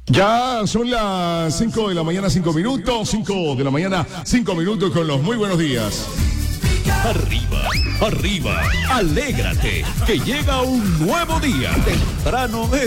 Ya son las 5 de la mañana, 5 minutos. 5 de la mañana, 5 minutos con los muy buenos días. Arriba, arriba, alégrate, que llega un nuevo día. Temprano